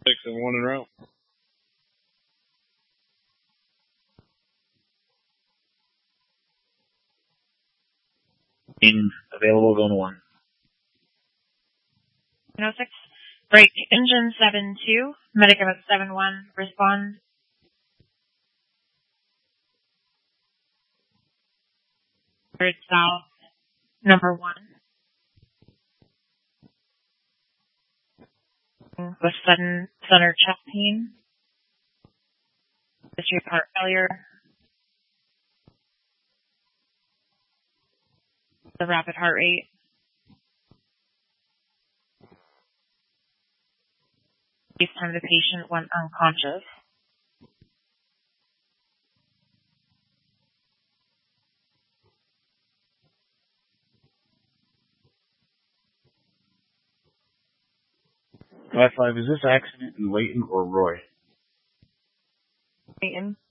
671 en route. Available, going to 1. 106. Break engine 7-2. Medicament 7-1. Respond. Third south. Number 1. With sudden center chest pain. History of heart failure. The rapid heart rate. Each time the patient went unconscious. Five, is this accident in Layton or Roy? Layton.